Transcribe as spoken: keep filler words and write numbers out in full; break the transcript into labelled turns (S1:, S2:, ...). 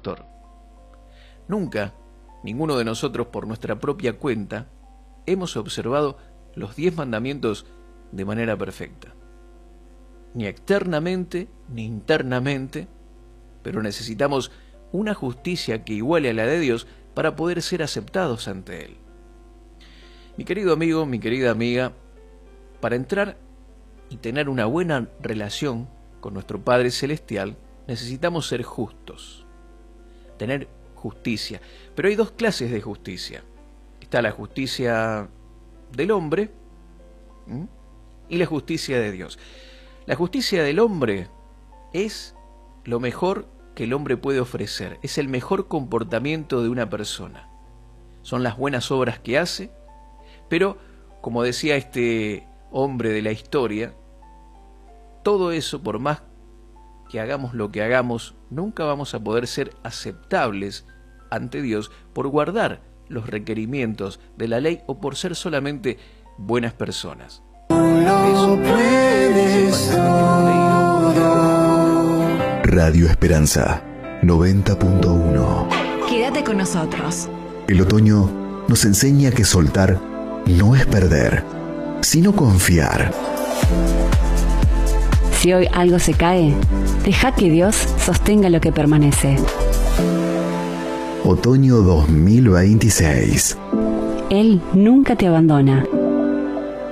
S1: pastor. Nunca, ninguno de nosotros por nuestra propia cuenta, hemos observado los diez mandamientos de manera perfecta. Ni externamente, ni internamente, pero necesitamos una justicia que iguale a la de Dios para poder ser aceptados ante Él. Mi querido amigo, mi querida amiga, para entrar y tener una buena relación con nuestro Padre Celestial, necesitamos ser justos, tener justicia. Pero hay dos clases de justicia. Está la justicia del hombre ¿m? y la justicia de Dios. La justicia del hombre es lo mejor que el hombre puede ofrecer, es el mejor comportamiento de una persona. Son las buenas obras que hace, pero, como decía este hombre de la historia, todo eso, por más que hagamos lo que hagamos, nunca vamos a poder ser aceptables ante Dios por guardar los requerimientos de la ley o por ser solamente buenas personas. Eso,
S2: Radio Esperanza noventa punto uno.
S3: Quédate con nosotros.
S2: El otoño nos enseña que soltar no es perder, sino confiar.
S3: Si hoy algo se cae, deja que Dios sostenga lo que permanece.
S2: Otoño dos mil veintiséis.
S3: Él nunca te abandona.